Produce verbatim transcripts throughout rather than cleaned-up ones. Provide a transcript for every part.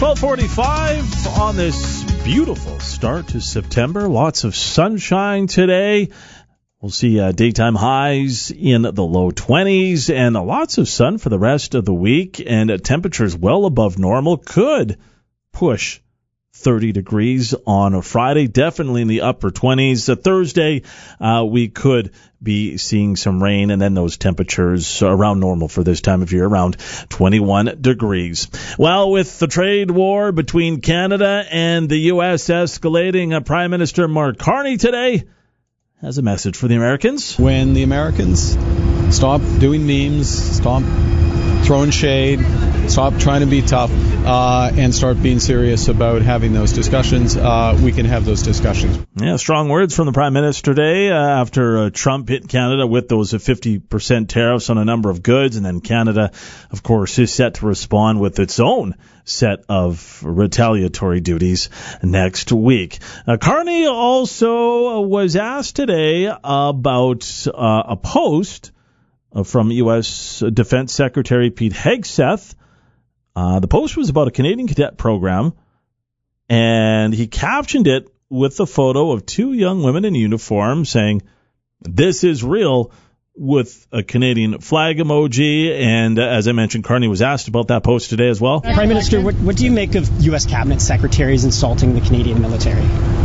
twelve forty-five on this beautiful start to September. Lots of sunshine today. We'll see uh, daytime highs in the low twenties and uh, lots of sun for the rest of the week. And uh, temperatures well above normal could push thirty degrees on a Friday, definitely in the upper twenties. Uh, Thursday, uh, we could be seeing some rain, and then those temperatures around normal for this time of year, around twenty-one degrees. Well, with the trade war between Canada and the U S escalating, uh, Prime Minister Mark Carney today has a message for the Americans. When the Americans stop doing memes, stop throwing shade, stop trying to be tough, uh, and start being serious about having those discussions, uh, we can have those discussions. Yeah, strong words from the Prime Minister today uh, after uh, Trump hit Canada with those uh, fifty percent tariffs on a number of goods, and then Canada, of course, is set to respond with its own set of retaliatory duties next week. Uh, Carney also was asked today about uh, a post uh, from U S Defense Secretary Pete Hegseth. Uh, the post was about a Canadian cadet program, and he captioned it with a photo of two young women in uniform saying, "This is real," with a Canadian flag emoji. And uh, as I mentioned, Carney was asked about that post today as well. Prime Minister, what, what do you make of U S cabinet secretaries insulting the Canadian military?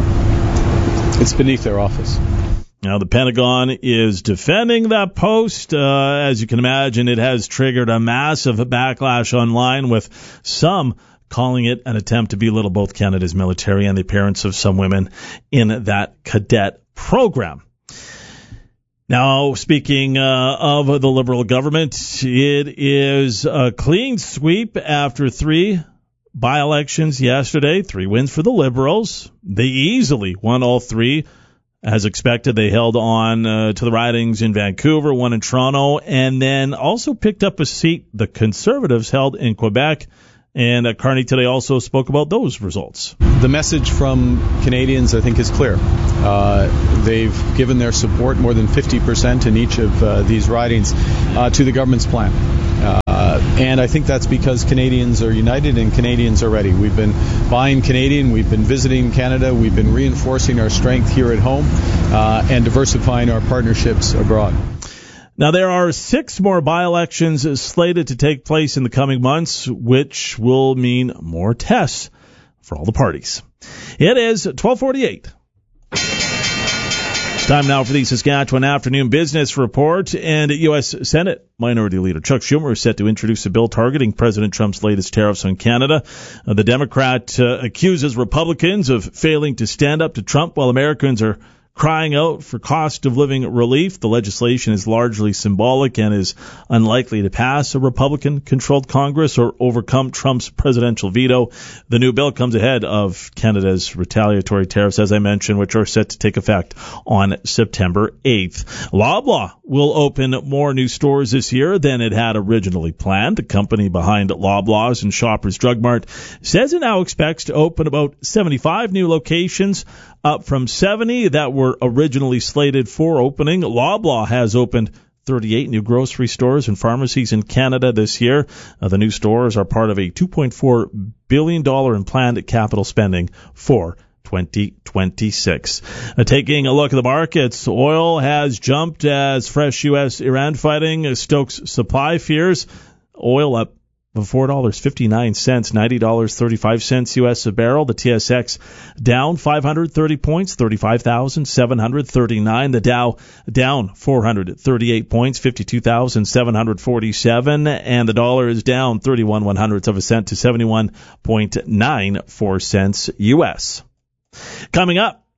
It's beneath their office. Now, the Pentagon is defending that post. Uh, as you can imagine, it has triggered a massive backlash online, with some calling it an attempt to belittle both Canada's military and the appearance of some women in that cadet program. Now, speaking uh, of the Liberal government, it is a clean sweep after three by-elections yesterday. Three wins for the Liberals. They easily won all three. As expected, they held on uh, to the ridings in Vancouver, one in Toronto, and then also picked up a seat the Conservatives held in Quebec. And uh, Carney today also spoke about those results. The message from Canadians, I think, is clear. Uh, they've given their support, more than fifty percent in each of uh, these ridings, uh, to the government's plan. Uh, and I think that's because Canadians are united and Canadians are ready. We've been buying Canadian, we've been visiting Canada, we've been reinforcing our strength here at home, uh, and diversifying our partnerships abroad. Now, there are six more by-elections slated to take place in the coming months, which will mean more tests for all the parties. It is twelve forty-eight. It's time now for the Saskatchewan Afternoon Business Report. And U S Senate Minority Leader Chuck Schumer is set to introduce a bill targeting President Trump's latest tariffs on Canada. Uh, the Democrat uh, accuses Republicans of failing to stand up to Trump while Americans are crying out for cost of living relief. The legislation is largely symbolic and is unlikely to pass a Republican-controlled Congress or overcome Trump's presidential veto. The new bill comes ahead of Canada's retaliatory tariffs, as I mentioned, which are set to take effect on September eighth. Loblaw will open more new stores this year than it had originally planned. The company behind Loblaws and Shoppers Drug Mart says it now expects to open about seventy-five new locations, up from seventy that were originally slated for opening. Loblaw has opened thirty-eight new grocery stores and pharmacies in Canada this year. Uh, the new stores are part of a two point four billion dollars in planned capital spending for twenty twenty-six. Uh, taking a look at the markets, oil has jumped as fresh U S-Iran fighting stokes supply fears. Oil up four dollars and fifty-nine cents, ninety dollars and thirty-five cents U S a barrel. The T S X down five hundred thirty points, thirty-five thousand seven hundred thirty-nine. The Dow down four hundred thirty-eight points, fifty-two thousand seven hundred forty-seven. And the dollar is down thirty-one one hundredths of a cent to seventy-one point nine four cents U S. Coming up,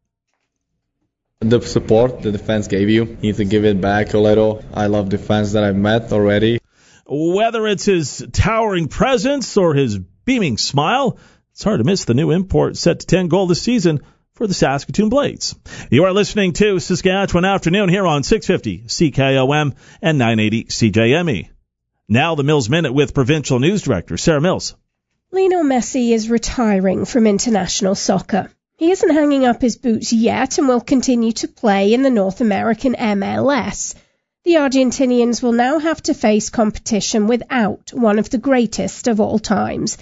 the support the defense gave you, you need to give it back a little. I love defense that I've met already. Whether it's his towering presence or his beaming smile, it's hard to miss the new import set to ten goal this season for the Saskatoon Blades. You are listening to Saskatchewan Afternoon here on six fifty C K O M and nine eighty C J M E. Now the Mills Minute with Provincial News Director Sarah Mills. Lionel Messi is retiring from international soccer. He isn't hanging up his boots yet and will continue to play in the North American M L S. The Argentinians will now have to face competition without one of the greatest of all times.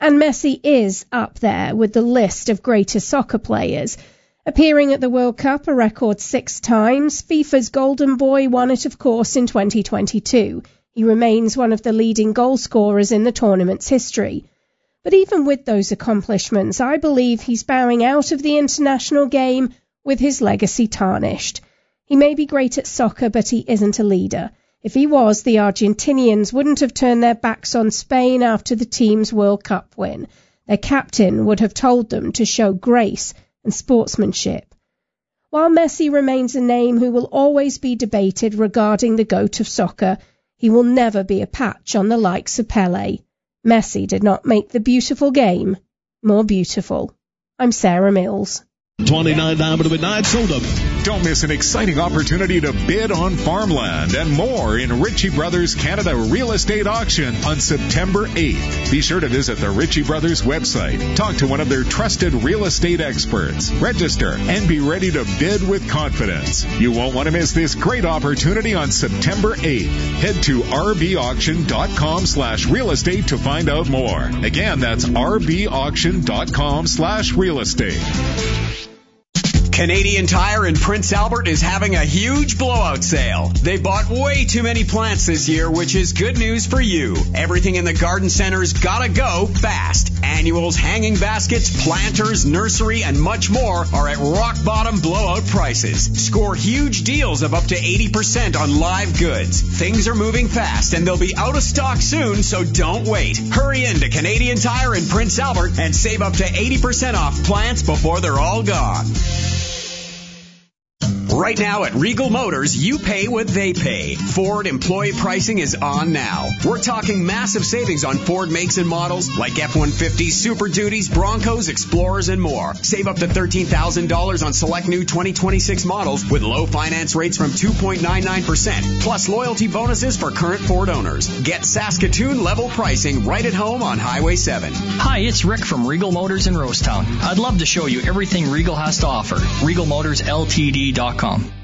And Messi is up there with the list of greatest soccer players. Appearing at the World Cup a record six times, FIFA's Golden Boy won it, of course, in twenty twenty-two. He remains one of the leading goal scorers in the tournament's history. But even with those accomplishments, I believe he's bowing out of the international game with his legacy tarnished. He may be great at soccer, but he isn't a leader. If he was, the Argentinians wouldn't have turned their backs on Spain after the team's World Cup win. Their captain would have told them to show grace and sportsmanship. While Messi remains a name who will always be debated regarding the GOAT of soccer, he will never be a patch on the likes of Pelé. Messi did not make the beautiful game more beautiful. I'm Sarah Mills. twenty-nine down to midnight, sold them. Don't miss an exciting opportunity to bid on farmland and more in Ritchie Brothers Canada Real Estate Auction on September eighth. Be sure to visit the Ritchie Brothers website. Talk to one of their trusted real estate experts. Register and be ready to bid with confidence. You won't want to miss this great opportunity on September eighth. Head to rbauction.com slash real estate to find out more. Again, that's rbauction.com slash real estate. Canadian Tire in Prince Albert is having a huge blowout sale. They bought way too many plants this year, which is good news for you. Everything in the garden center's gotta go fast. Annuals, hanging baskets, planters, nursery, and much more are at rock-bottom blowout prices. Score huge deals of up to eighty percent on live goods. Things are moving fast, and they'll be out of stock soon, so don't wait. Hurry in to Canadian Tire in Prince Albert and save up to eighty percent off plants before they're all gone. Right now at Regal Motors, you pay what they pay. Ford employee pricing is on now. We're talking massive savings on Ford makes and models like F one fifties, Super Duties, Broncos, Explorers, and more. Save up to thirteen thousand dollars on select new twenty twenty-six models with low finance rates from two point nine nine percent, plus loyalty bonuses for current Ford owners. Get Saskatoon level pricing right at home on Highway seven. Hi, it's Rick from Regal Motors in Rosetown. I'd love to show you everything Regal has to offer. Regal Motors L T D dot com.